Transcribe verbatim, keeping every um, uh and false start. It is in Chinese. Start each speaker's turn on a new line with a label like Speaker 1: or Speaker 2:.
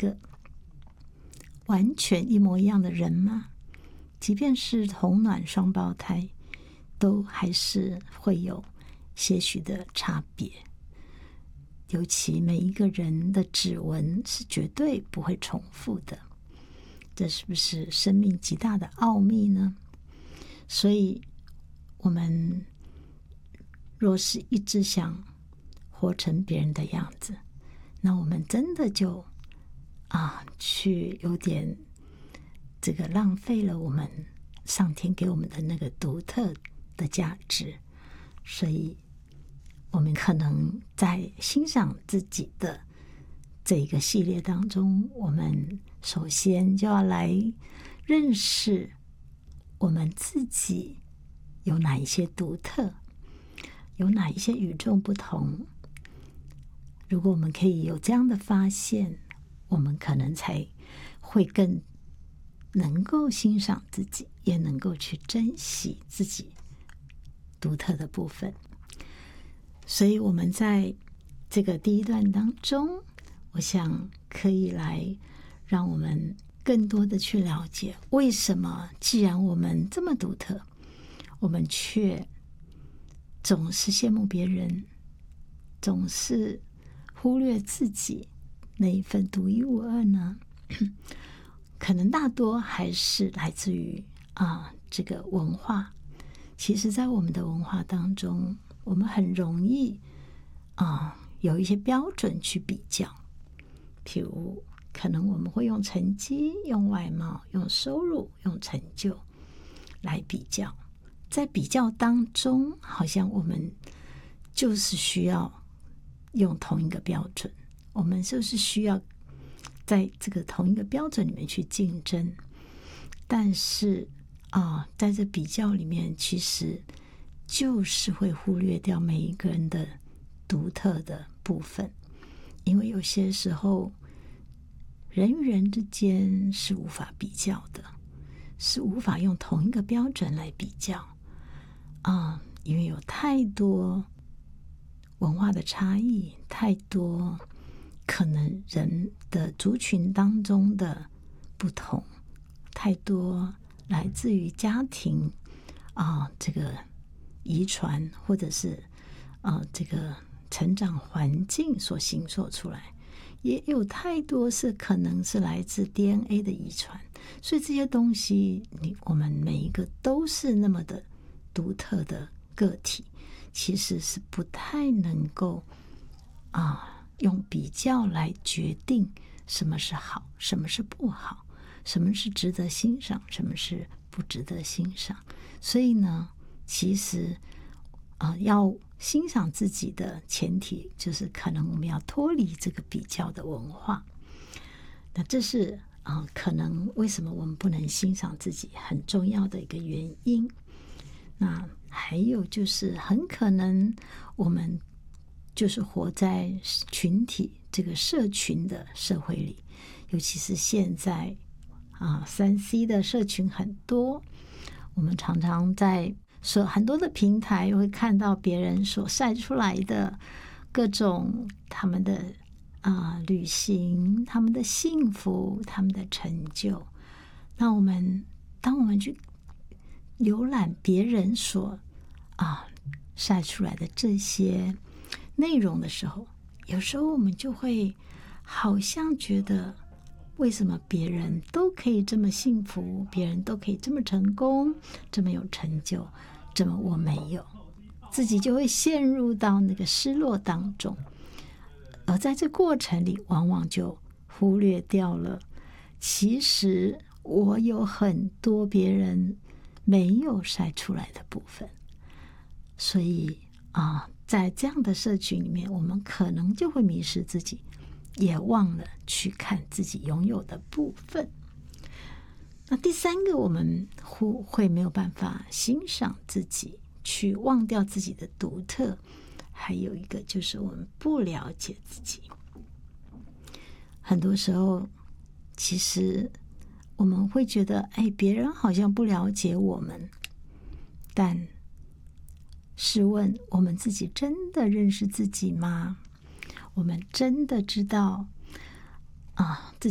Speaker 1: 个完全一模一样的人吗？即便是同卵双胞胎，都还是会有些许的差别。尤其每一个人的指纹是绝对不会重复的，这是不是生命极大的奥秘呢？所以我们若是一直想活成别人的样子，那我们真的就啊，去有点这个浪费了我们上天给我们的那个独特的价值。所以我们可能在欣赏自己的这一个系列当中，我们首先就要来认识我们自己有哪一些独特，有哪一些与众不同。如果我们可以有这样的发现，我们可能才会更能够欣赏自己，也能够去珍惜自己独特的部分。所以我们在这个第一段当中，我想可以来让我们更多的去了解，为什么既然我们这么独特，我们却总是羡慕别人，总是忽略自己那一份独一无二呢？可能大多还是来自于啊这个文化。其实在我们的文化当中，我们很容易啊有一些标准去比较，譬如可能我们会用成绩、用外貌、用收入、用成就来比较。在比较当中，好像我们就是需要用同一个标准，我们就是需要在这个同一个标准里面去竞争。但是啊，在这比较里面，其实就是会忽略掉每一个人的独特的部分。因为有些时候人与人之间是无法比较的，是无法用同一个标准来比较啊，因为有太多文化的差异，太多可能人的族群当中的不同，太多来自于家庭啊这个遗传，或者是啊这个成长环境所形塑出来，也有太多是可能是来自 D N A 的遗传。所以这些东西你我们每一个都是那么的独特的个体，其实是不太能够啊用比较来决定什么是好，什么是不好，什么是值得欣赏，什么是不值得欣赏。所以呢，其实啊要欣赏自己的前提，就是可能我们要脱离这个比较的文化。那这是啊可能为什么我们不能欣赏自己很重要的一个原因。那还有就是很可能我们就是活在群体这个社群的社会里，尤其是现在啊三 C 的社群很多，我们常常在所很多的平台会看到别人所晒出来的各种他们的啊旅行，他们的幸福，他们的成就。那我们当我们去浏览别人所啊晒出来的这些内容的时候，有时候我们就会好像觉得，为什么别人都可以这么幸福，别人都可以这么成功，这么有成就，怎么我没有？自己就会陷入到那个失落当中，而在这过程里往往就忽略掉了，其实我有很多别人没有晒出来的部分。所以啊，在这样的社群里面，我们可能就会迷失自己，也忘了去看自己拥有的部分。那第三个，我们会没有办法欣赏自己，去忘掉自己的独特。还有一个就是我们不了解自己。很多时候其实我们会觉得，哎，别人好像不了解我们，但试问我们自己真的认识自己吗？我们真的知道啊自己